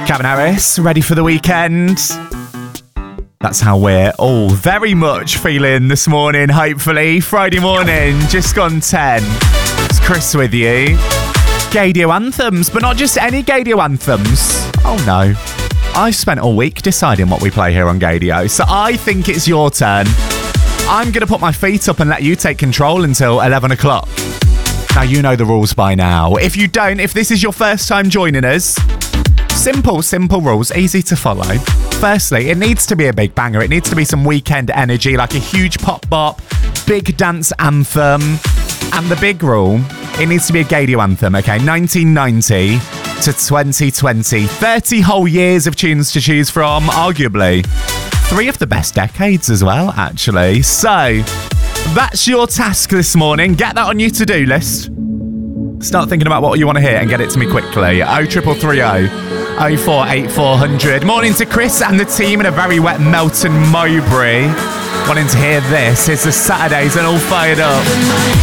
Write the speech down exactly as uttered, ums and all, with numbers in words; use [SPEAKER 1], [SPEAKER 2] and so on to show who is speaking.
[SPEAKER 1] Calvin Harris, ready for the weekend? That's how we're all very much feeling this morning, hopefully. Friday morning, just gone ten. It's Chris with you. Gaydio anthems, but not just any Gaydio anthems. Oh no. I spent all week deciding what we play here on Gaydio, so I think it's your turn. I'm going to put my feet up and let you take control until eleven o'clock. Now, you know the rules by now. If you don't, if this is your first time joining us, simple, simple rules, easy to follow. Firstly, it needs to be a big banger. It needs to be some weekend energy, like a huge pop bop, big dance anthem. And the big rule, it needs to be a Gaydio anthem, okay? nineteen ninety to twenty twenty. thirty whole years of tunes to choose from, arguably. Three of the best decades as well, actually. So, that's your task this morning. Get that on your to-do list. Start thinking about what you want to hear and get it to me quickly. oh three three three oh, oh four eight four hundred. Morning to Chris and the team in a very wet Melton Mowbray. Wanting to hear this. It's the Saturdays and all fired up.